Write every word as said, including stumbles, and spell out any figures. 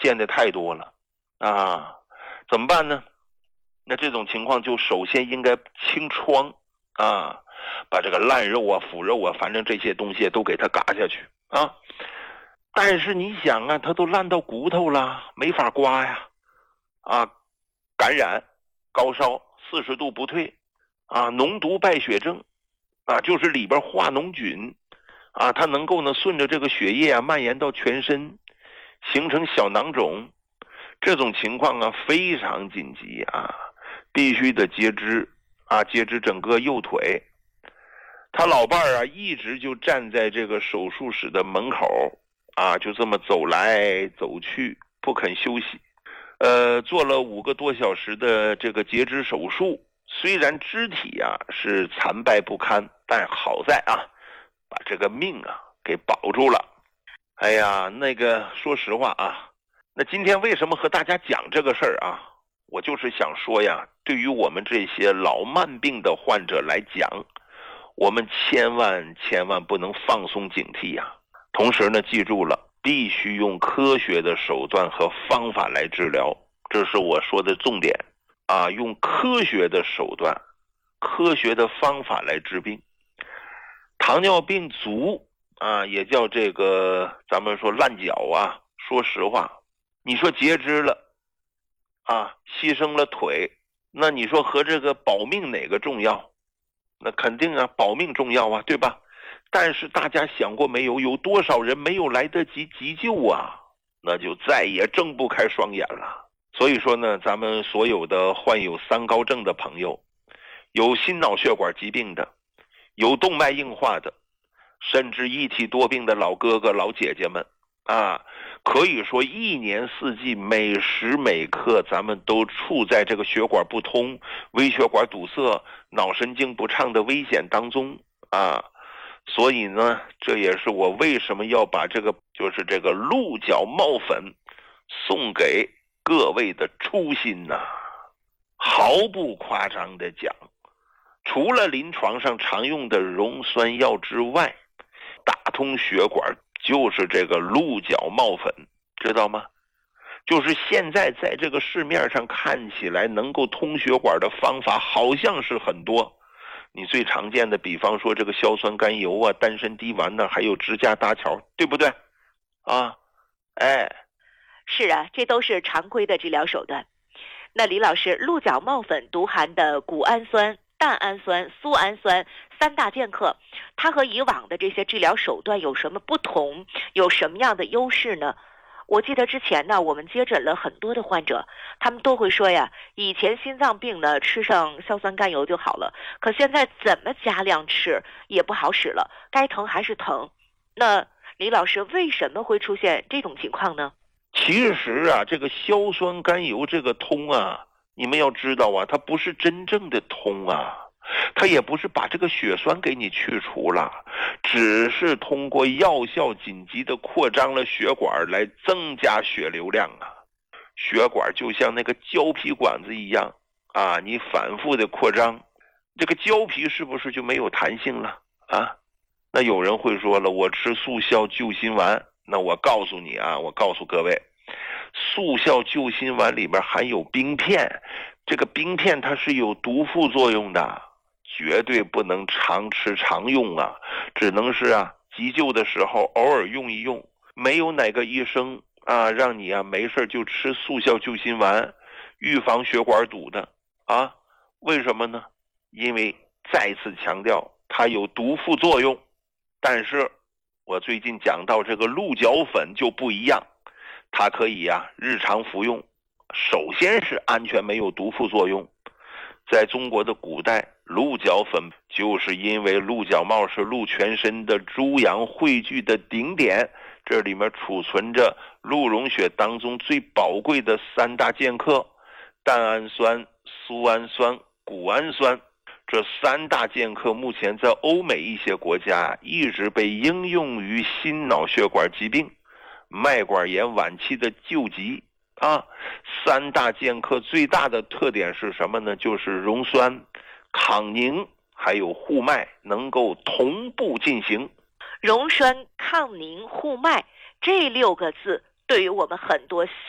见的太多了啊，怎么办呢？那这种情况就首先应该清创啊，把这个烂肉啊、腐肉啊，反正这些东西都给它嘎下去啊。但是你想啊，它都烂到骨头了，没法刮呀，啊，感染、高烧、四十度不退，啊，脓毒败血症，啊，就是里边化脓菌，啊，它能够呢顺着这个血液啊蔓延到全身，形成小囊肿。这种情况啊非常紧急啊，必须得截肢啊，截肢整个右腿。他老伴儿啊一直就站在这个手术室的门口啊，就这么走来走去，不肯休息。呃，做了五个多小时的这个截肢手术，虽然肢体啊是残败不堪，但好在啊，把这个命啊给保住了。哎呀，那个说实话啊，那今天为什么和大家讲这个事儿啊？我就是想说呀，对于我们这些老慢病的患者来讲，我们千万千万不能放松警惕呀。同时呢，记住了，必须用科学的手段和方法来治疗，这是我说的重点啊！用科学的手段、科学的方法来治病。糖尿病足啊，也叫这个咱们说烂脚啊。说实话，你说截肢了啊，牺牲了腿，那你说和这个保命哪个重要？那肯定啊，保命重要啊，对吧？但是大家想过没有，有多少人没有来得及急救啊，那就再也睁不开双眼了。所以说呢，咱们所有的患有三高症的朋友，有心脑血管疾病的，有动脉硬化的，甚至一体多病的老哥哥老姐姐们啊，可以说一年四季每时每刻咱们都处在这个血管不通、微血管堵塞、脑神经不畅的危险当中啊。所以呢，这也是我为什么要把这个就是这个鹿角帽粉送给各位的初心呐、啊。毫不夸张的讲，除了临床上常用的溶酸药之外，打通血管就是这个鹿角帽粉，知道吗？就是现在在这个市面上看起来能够通血管的方法好像是很多。你最常见的，比方说这个硝酸甘油啊、丹参滴丸呢，还有支架搭桥，对不对？啊，哎， 是啊，这都是常规的治疗手段。那李老师，鹿角帽粉独含的谷氨酸、蛋氨酸、苏氨酸三大剑客，它和以往的这些治疗手段有什么不同？有什么样的优势呢？我记得之前呢，我们接诊了很多的患者，他们都会说呀，以前心脏病呢吃上硝酸甘油就好了，可现在怎么加量吃也不好使了，该疼还是疼。那李老师，为什么会出现这种情况呢？ 其实啊，这个硝酸甘油这个通啊，你们要知道啊，它不是真正的通啊，它也不是把这个血栓给你去除了，只是通过药效紧急的扩张了血管来增加血流量啊。血管就像那个胶皮管子一样啊，你反复的扩张，这个胶皮是不是就没有弹性了啊？那有人会说了，我吃速效救心丸，那我告诉你啊，我告诉各位，速效救心丸里面含有冰片，这个冰片它是有毒副作用的，绝对不能常吃常用啊，只能是啊急救的时候偶尔用一用，没有哪个医生啊让你啊没事就吃速效救心丸预防血管堵的啊。为什么呢？因为再次强调它有毒副作用。但是我最近讲到这个鹿角粉就不一样，它可以啊日常服用，首先是安全没有毒副作用。在中国的古代，鹿角粉就是因为鹿角帽是鹿全身的猪阳汇聚的顶点，这里面储存着鹿茸血当中最宝贵的三大剑客，蛋氨酸、苏氨酸、谷氨酸。这三大剑客目前在欧美一些国家一直被应用于心脑血管疾病、脉管炎晚期的救急啊。三大剑客最大的特点是什么呢？就是溶酸、抗凝还有护脉能够同步进行。 溶栓、抗凝、护脉这六个字对于我们很多